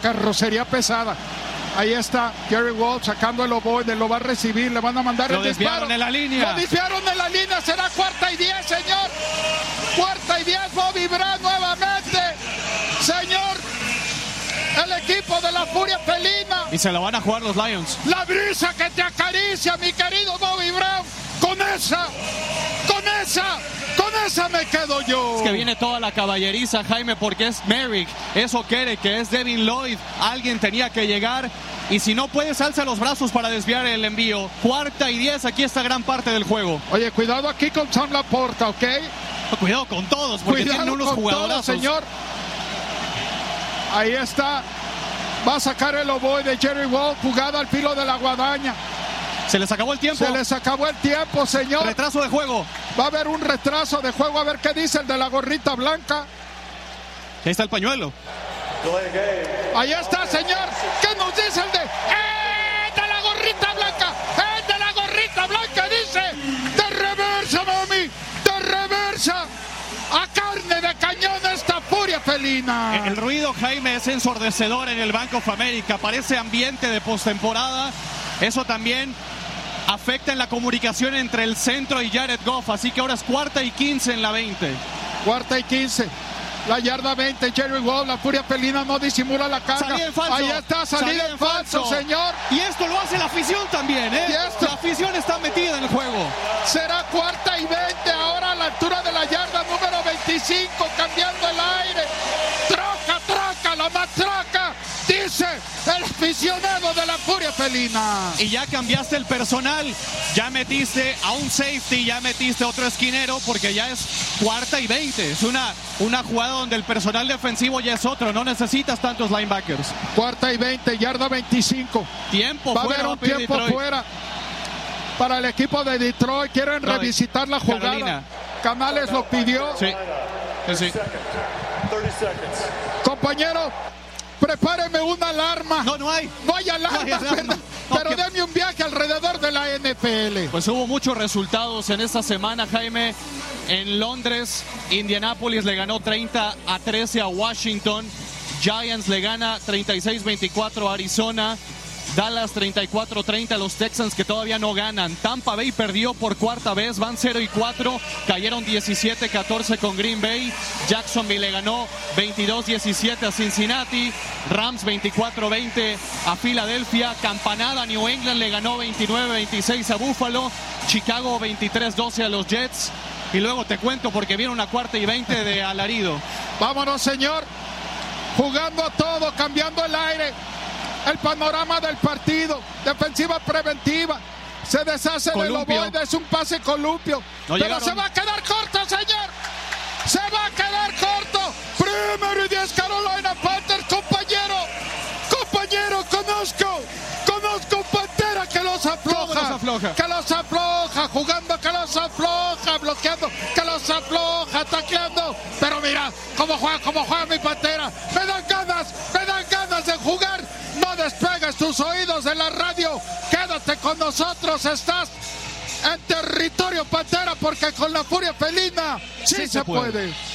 carrocería pesada. Ahí está Jerry Wall sacando el ovoide, lo va a recibir, le van a mandar el disparo. En la línea. Lo desviaron en la línea, será 4ª y 10, señor. 4ª y 10, Bobby Brown nuevamente. Señor, el equipo de la Furia Felina. Y se la van a jugar los Lions. La brisa que te acaricia, mi querido Bobby Brown. Con esa me quedo yo. Es que viene toda la caballeriza, Jaime, porque es Merrick, es Okere, que es Devin Lloyd. Alguien tenía que llegar. Y si no puedes, alza los brazos para desviar el envío. 4ª y 10, aquí está gran parte del juego. Oye, cuidado aquí con Sam Laporta, ¿ok? Cuidado con todos, porque cuidado tienen unos con jugadorazos. Todos, señor. Ahí está. Va a sacar el ovoide de Jerry Wall, jugada al filo de la guadaña. Se les acabó el tiempo. Se les acabó el tiempo, señor. Retraso de juego. Va a haber un retraso de juego. A ver qué dice el de la gorrita blanca. Ahí está el pañuelo. Ahí está, señor. ¿Qué nos dice el de la gorrita blanca? De la gorrita blanca dice: de reversa, mami. De reversa. A carne de cañón esta Furia Felina. El ruido, Jaime, es ensordecedor en el Bank of America. Parece ambiente de postemporada. Eso también afecta en la comunicación entre el centro y Jared Goff. Así que ahora es 4ª y 15 en la 20. 4ª y 15. La yarda 20, Jerry Wall, la Furia Felina no disimula la carga. Salida en falso. Ahí está, salida en falso, señor. Y esto lo hace la afición también, ¿eh? La afición está metida en el juego. Será 4ª y 20, ahora a la altura de la yarda número 25, cambiando el aire. Troca, la matraca, dice el aficionado de la Furia Felina. Y ya cambiaste el personal, ya metiste a un safety, ya metiste a otro esquinero, porque ya es 4ª y 20. Es una jugada donde el personal defensivo ya es otro, no necesitas tantos linebackers. 4ª y 20, yarda 25. Tiempo va fuera. Va a haber un tiempo Detroit. Fuera para el equipo de Detroit. Quieren revisitar la jugada. Carolina. Canales lo pidió. Sí. Compañero, prepáreme una alarma. No hay. No hay alarma, pero deme un viaje alrededor de la NFL. Pues hubo muchos resultados en esta semana, Jaime. En Londres, Indianápolis le ganó 30-13 a Washington. Giants le gana 36-24 a Arizona. Dallas 34-30 a los Texans, que todavía no ganan. Tampa Bay perdió por 4ª vez, van 0-4, cayeron 17-14 con Green Bay. Jacksonville le ganó 22-17 a Cincinnati. Rams 24-20 a Filadelfia. Campanada, New England le ganó 29-26 a Buffalo. Chicago 23-12 a los Jets. Y luego te cuento porque viene una 4ª y 20 de alarido. Vámonos, señor. Jugando a todo, cambiando el aire. El panorama del partido, defensiva preventiva, se deshace del ovoide, es un pase columpio, pero se va a quedar corto, señor, se va a quedar corto. 1º y 10 Carolina Panthers, compañero, conozco Pantera que los afloja, jugando, que los afloja, bloqueando, que los afloja, tacleando, pero mira cómo juega mi Pantera, me dan ganas de jugar. No despegues tus oídos de la radio, quédate con nosotros, estás en territorio Pantera, porque con la Furia Felina sí se puede.